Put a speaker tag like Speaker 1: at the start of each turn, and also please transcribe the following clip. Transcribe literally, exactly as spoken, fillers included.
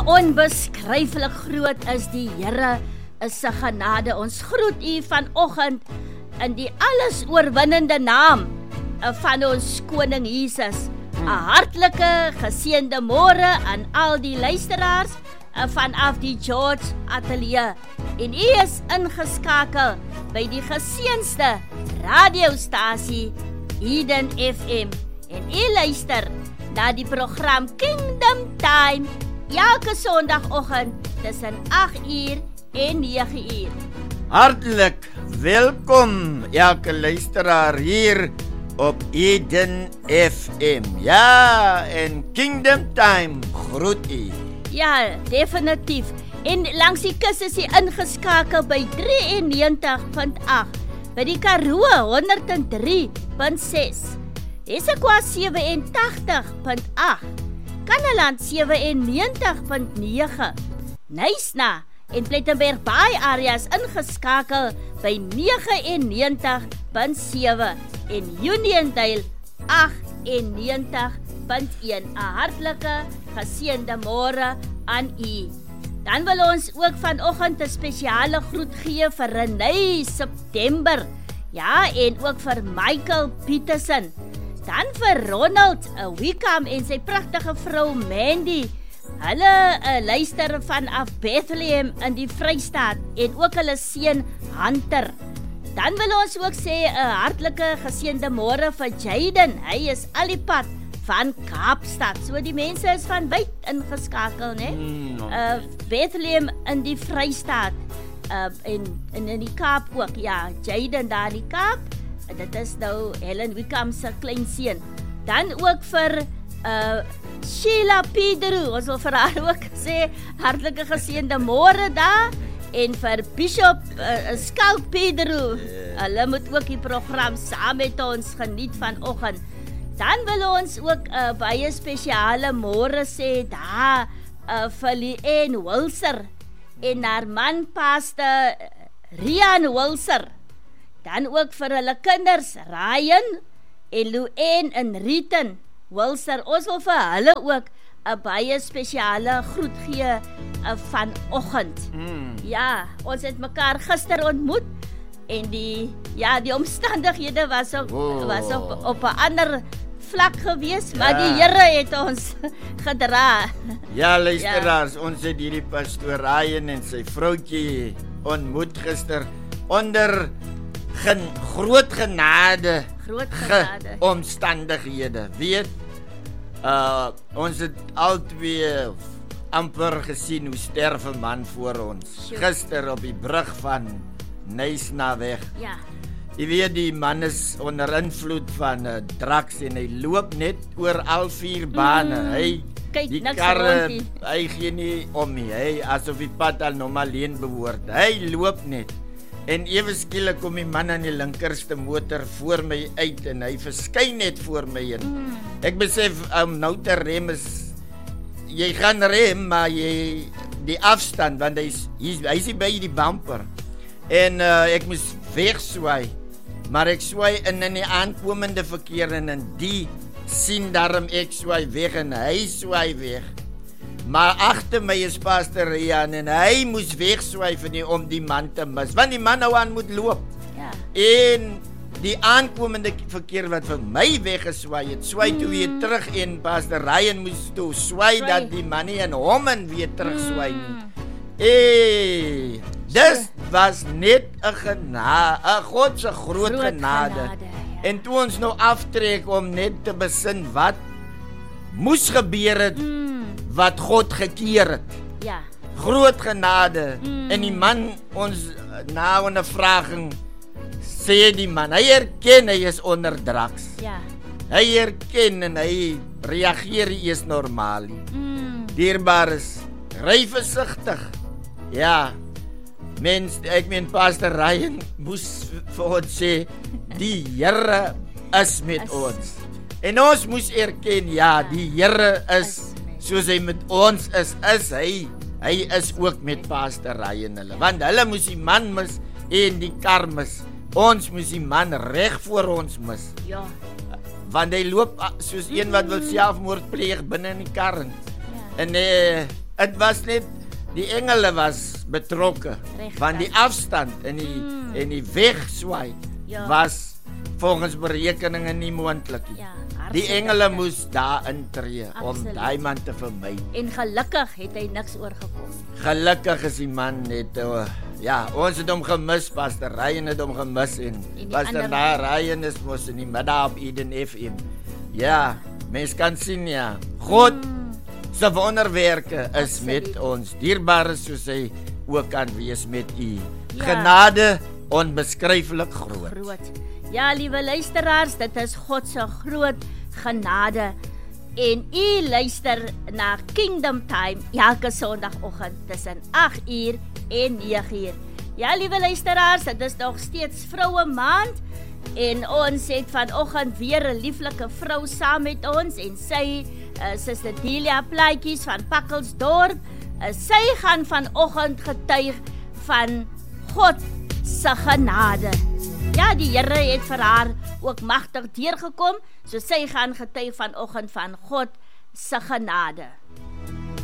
Speaker 1: onbeskryflik groot is die Here is sy genade. Ons groet u vanoggend in die alles oorwinnende naam van ons koning Jesus. 'n Hartlike geseënde môre aan al die luisteraars vanaf die George Atelier. En u is ingeskakel by die geseënste radiostasie Eden F M. En u luister na die program Kingdom Time elke Sondagoggend tussen agt uur en nege uur.
Speaker 2: Hartlik welkom elke luisteraar hier op Eden F M. Ja, en Kingdom Time groet u.
Speaker 1: Ja, definitief. En langs die kus is hy ingeskakel by drieënnegentig punt agt, by die Karoo honderd en drie punt ses, Essequa sewe en tagtig punt agt, Kannaland sewe en negentig punt nege, Nysna en Plettenberg Bay areas ingeskakel by negenennegentig punt sewe en Uniondale agt en negentig punt een. 'n Hartlike geseënde môre aan u. Dan wil ons ook vanoggend 'n spesiale groet gee vir Renée September. Ja, en ook vir Michael Peterson. Dan vir Ronald Wickham en sy pragtige vrou Mandy. Hulle uh, luister vanaf Bethlehem in die Vrystaat en ook hulle seun Hunter. Dan wil ons ook sê 'n uh, hartlike geseënde môre vir Jaden. Hy is al die pad van Kaapstad. So die mense is van wyd ingeskakel, né?
Speaker 2: Mm,
Speaker 1: uh, Bethlehem in die Vrystaat. Uh, en, en in die Kaap ook. Ja, Jaden daar in die Kaap. Dit is nou Helen Wickham se kleinseun. Dan ook vir uh, Sheila Pedro. Ons wil vir haar ook sê hartlike geseënde môre daar. En vir Bishop uh, Skalk Pedro. Yeah. Hulle moet ook die program saam met ons geniet vanoggend. Dan wil ons ook 'n uh, baie spesiale môre sê daar uh, vir Leanne Wilser en haar man Pastor Rian Wilser. Dan ook vir hulle kinders Ryan en Luanne en Riten Wilser. Ons wil vir hulle ook 'n baie spesiale groet gee uh, vanoggend. Mm. Ja, ons het mekaar gister ontmoet en die ja, die omstandighede was op oh. was op op 'n ander vlak gewees, maar ja. Die Here het ons gedra.
Speaker 2: Ja, luisteraars, ja. Ons het hierdie pastoor Ryan en sy vroutjie ontmoet gister onder gen, groot genade,
Speaker 1: groot genade.
Speaker 2: Ge, omstandighede. Weet, uh, ons het albei amper gesien hoe sterf 'n man voor ons. Sure. Gister op die brug van Nysna weg.
Speaker 1: Ja.
Speaker 2: Jy weet, die man is onder invloed van uh, drugs en hy loop net oor al vier bane. Mm, hy
Speaker 1: kyk,
Speaker 2: die karre, hy gee nie om nie. Hy asof die pad al nog alleen behoort. Hy loop net. En ewe skielik kom die man aan die linkerste motor voor my uit en hy verskyn net voor my in. Mm. Ek besef om um, nou te rem is, jy gaan rem, maar jy die afstand, want hy is hy is by die bumper. En uh, ek moes wegswaai. Maar ek swaai in in die aankomende verkeer en in die sien daarom ek swaai weg en hy swaai weg. Maar agter my is Pastor Rian en hy moes wegswaai vir nie om die man te mis, want die man nou aan moet loop. Ja. En die aankomende verkeer wat vir my weggeswaai het, swaai mm. toe weer terug en Pastor Rian moes toe swaai dat die man nie en hom en weer terug swaai nie. Mm. Hey, dis was net 'n genade, 'n God se groot, groot genade. genade ja. En toe ons nou aftrek om net te besin wat moes gebeur het, mm. wat God gekeer het.
Speaker 1: Ja.
Speaker 2: Groot genade. Mm. En die man ons na 'n ondervraging sê die man, hy erken hy is onder drugs.
Speaker 1: Ja.
Speaker 2: Hy erken en hy reageer nie eens normaal nie. Mm. Dierbaar is, ry versigtig. Ja. Mens, ek meen Pastor Ryan moes vir ons sê, die Here is met is. ons. En ons moes erken, ja, die Here is, soos hy met ons is, is hy, hy is ook met Pastor Ryan hulle. Want hulle moes die man mis en die kar mis. Ons moes die man reg voor ons mis.
Speaker 1: Ja.
Speaker 2: Want hy loop soos een wat wil selfmoord pleeg binne in die kar. Ja. En eh, dit was net die engele was betrokke. Van die afstand en die hmm. en die wegswaai ja. was volgens berekeninge nie moontlik nie. Ja, die engele moes daar intree om daai man te vermy.
Speaker 1: En gelukkig het hy niks oorgekom.
Speaker 2: Gelukkig is die man net uh, ja, ons het hom gemis, Pastor Ryan het hom gemis en, en Pastor Ryan is mos in die middag op Eden F M. Ja, mens kan sien ja, God hmm. se wonderwerke is Absoluut. Met ons. Dierbare soos hy ook kan wees met u. Ja. Genade onbeskryflik groot. groot.
Speaker 1: Ja, liewe luisteraars, dit is God se groot genade. En u luister na Kingdom Time elke Sondagoggend tussen agt uur en nege uur. Ja, liewe luisteraars, dit is nog steeds Vroue Maand en ons het vanoggend weer 'n lieflike vrou saam met ons en sy uh, Suster Delia Plaatjies van Pakkelsdorp. Uh, sy gaan vanoggend getuig van God se genade. Ja, die Here het vir haar ook magtig deurgekom, so sy gaan getuig vanoggend van God se genade.